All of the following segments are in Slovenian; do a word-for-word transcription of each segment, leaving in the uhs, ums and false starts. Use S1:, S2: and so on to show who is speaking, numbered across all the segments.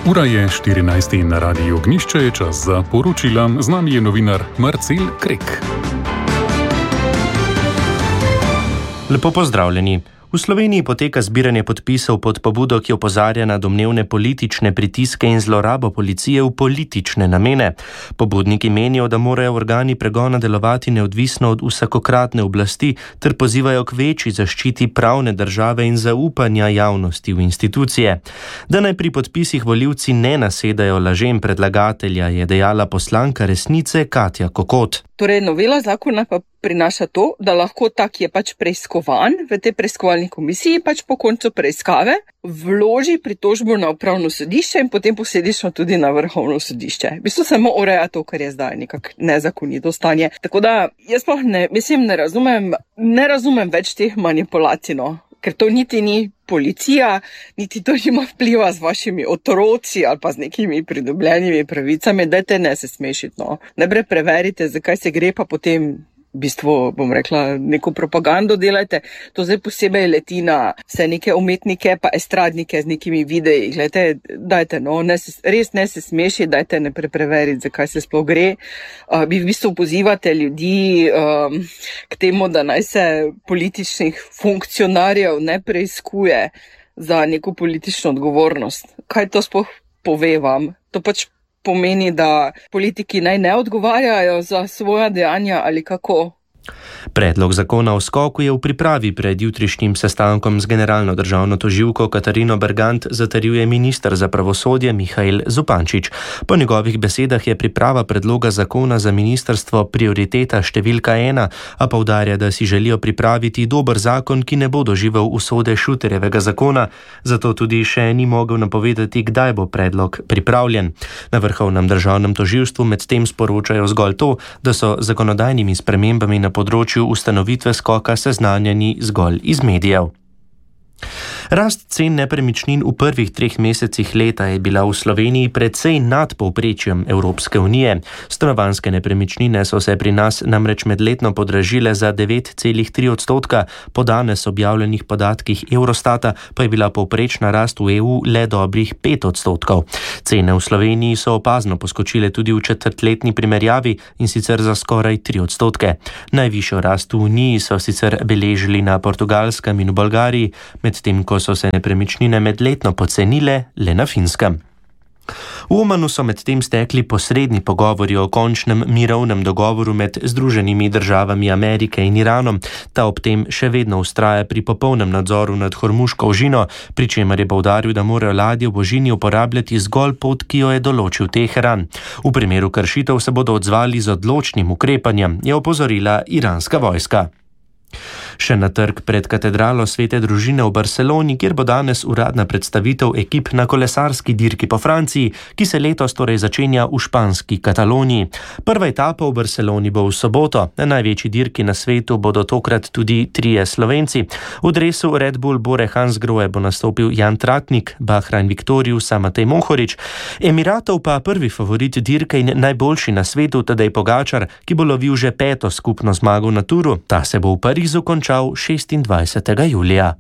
S1: Ura je štirinajst in na Radiu Ognjišče je čas za poročila. Z nami je novinar Marcel Krek.
S2: Lepo pozdravljeni. V Sloveniji poteka zbiranje podpisov pod pobudo, ki opozarja na domnevne politične pritiske in zlorabo policije v politične namene. Pobudniki menijo, da morajo organi pregona delovati neodvisno od vsakokratne oblasti ter pozivajo k večji zaščiti pravne države in zaupanja javnosti v institucije. Da naj pri podpisih volivci ne nasedajo lažem predlagatelja, je dejala poslanka Resnice Katja Kokot.
S3: Torej, novela zakona pa prinaša to, da lahko tak je pač preiskovan v tej preiskovalni komisiji, pač po koncu preiskave vloži pritožbo na upravno sodišče in potem posledično tudi na vrhovno sodišče. V bistvu samo ureja to, kar je zdaj nekako nezakonito stanje. Tako da jaz pa ne, mislim, ne razumem, ne razumem več teh manipulacij, no. Ker to niti ni policija, niti to nima vpliva z vašimi otroci ali pa z nekimi pridobljenimi pravicami, dajte ne se smešiti, no. Najprej preverite, zakaj se gre, pa potem v bistvu, bom rekla, neko propagando delajte. To zdaj posebej leti na vse neke umetnike pa estradnike z nekimi videi. Glejte, dajte, no, ne se, res ne se smeši, dajte ne preveriti, zakaj se sploh gre. Uh, vi v bistvu pozivate ljudi um, k temu, da naj se političnih funkcionarjev ne preiskuje za neko politično odgovornost. Kaj to sploh pove vam? To pač pomeni, da politiki naj ne odgovarjajo za svoja dejanja ali kako?
S2: Predlog zakona o skoku je v pripravi. Pred jutrišnjim sestankom z generalno državno tožilko Katarino Bergant zatrjuje minister za pravosodje Mihael Zupančič. Po njegovih besedah je priprava predloga zakona za ministrstvo prioriteta številka ena, a poudarja, da si želijo pripraviti dober zakon, ki ne bo doživel usode Šuterjevega zakona, zato tudi še ni mogel napovedati, kdaj bo predlog pripravljen. Na vrhovnem državnem tožilstvu medtem sporočajo zgolj to, da so zakonodajnimi spremembami na področju ustanovitve skoka seznanjeni zgolj iz medijev. Rast cen nepremičnin v prvih treh mesecih leta je bila v Sloveniji precej nad povprečjem Evropske unije. Stanovanjske nepremičnine so se pri nas namreč medletno podražile za devet celih tri odstotka, po danes objavljenih podatkih Eurostata pa je bila povprečna rast v E U le dobrih pet odstotkov. Cene v Sloveniji so opazno poskočile tudi v četrtletni primerjavi in sicer za skoraj tri odstotke. Najvišjo rast v Uniji so sicer beležili na Portugalskem in v Bolgariji, medtem ko so se nepremičnine medletno pocenile le na Finskem. V Omanu so medtem stekli posredni pogovori o končnem mirovnem dogovoru med Združenimi državami Amerike in Iranom. Ta ob tem še vedno vztraja pri popolnem nadzoru nad Hormuško ožino, pri čemer je poudaril, da morajo ladje v ožini uporabljati zgolj pot, ki jo je določil Teheran. V primeru kršitev se bodo odzvali z odločnim ukrepanjem, je opozorila iranska vojska. Še na trg pred katedralo Svete družine v Barceloni, kjer bo danes uradna predstavitev ekip na kolesarski dirki po Franciji, ki se letos torej začenja v španski Kataloniji. Prva etapa v Barceloni bo v soboto. Na največji dirki na svetu bodo tokrat tudi trije Slovenci. V dresu Red Bull Bore Hansgrohe bo nastopil Jan Tratnik, Bahrain Victoriusa Matej Mohorič, Emiratov pa prvi favorit dirke in najboljši na svetu Tadej Pogačar, ki bo lovil že peto skupno zmago na turu. Ta se bo v Parizu končal šestindvajsetega julija.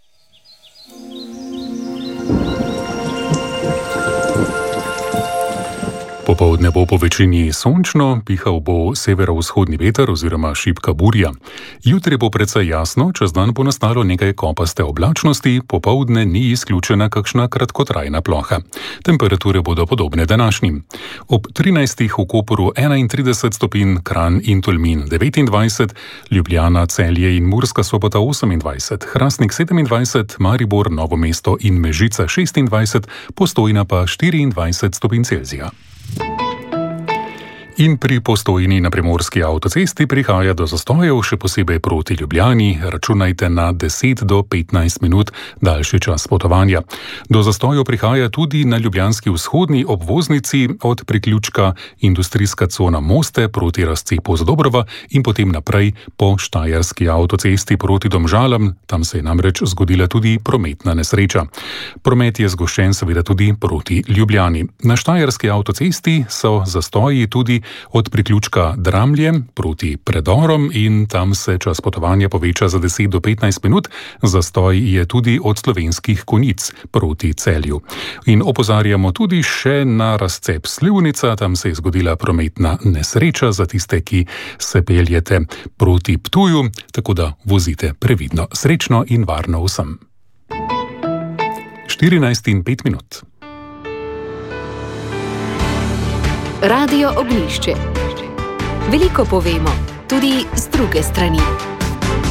S1: Popoldne bo po večini sončno, pihal bo severovzhodni veter oziroma šibka burja. Jutri bo precej jasno, čez dan bo nastalo nekaj kopaste oblačnosti, popoldne ni izključena kakšna kratkotrajna ploha. Temperature bodo podobne današnjim. Ob trinajstih v Kopru enaintrideset stopinj, Kranj in Tolmin devetindvajset, Ljubljana, Celje in Murska Sobota osemindvajset, Hrastnik sedemindvajset, Maribor, Novo mesto in Mežica šestindvajset, Postojna pa štiriindvajset stopinj Celzija. In pri Postojni na primorski avtocesti prihaja do zastojev, še posebej proti Ljubljani, računajte na deset do petnajst minut daljši čas potovanja. Do zastojev prihaja tudi na ljubljanski vzhodni obvoznici od priključka industrijska cona Moste proti razcepu Zdobrova in potem naprej po štajerski avtocesti proti Domžalam, tam se je namreč zgodila tudi prometna nesreča. Promet je zgoščen seveda tudi proti Ljubljani. Na štajerski avtocesti so zastoji tudi od priključka Dramlje proti predorom in tam se čas potovanja poveča za deset do petnajst minut. Zastoj je tudi od Slovenskih Konjic proti Celju. In opozarjamo tudi še na razcep Slivnica, tam se je zgodila prometna nesreča za tiste, ki se peljete proti Ptuju, tako da vozite previdno. Srečno in varno vsem. štirinajst in pet minut.
S4: Radio Ognjišče. Veliko povemo, tudi z druge strani.